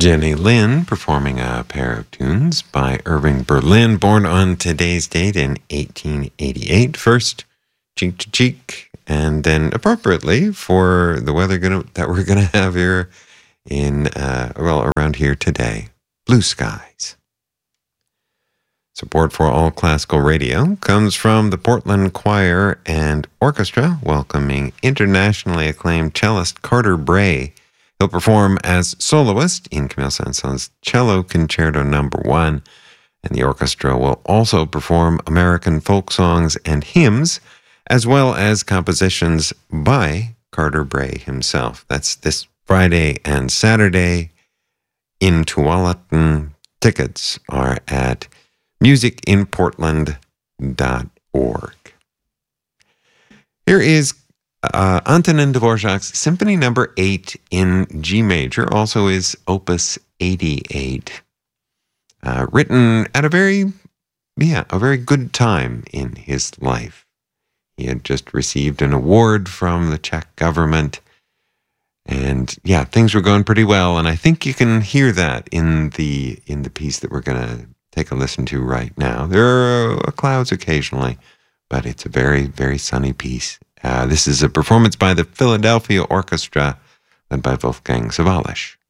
Jenny Lind performing a pair of tunes by Irving Berlin, born on today's date in 1888. First, Cheek to Cheek, and then appropriately for the weather that we're going to have here in, around here today, blue skies. Support for All Classical Radio comes from the Portland Choir and Orchestra, welcoming internationally acclaimed cellist Carter Bray. He'll perform as soloist in Camille Saint-Saëns's Cello Concerto No. 1, and the orchestra will also perform American folk songs and hymns, as well as compositions by Carter Bray himself. That's this Friday and Saturday in Tualatin. Tickets are at musicinportland.org. Here is Antonin Dvorak's Symphony No. 8 in G major, also is Opus 88, written at a very good time in his life. He had just received an award from the Czech government, and things were going pretty well, and I think you can hear that in the piece that we're going to take a listen to right now. There are clouds occasionally, but it's a very, very sunny piece. This is a performance by the Philadelphia Orchestra, led by Wolfgang Sawallisch.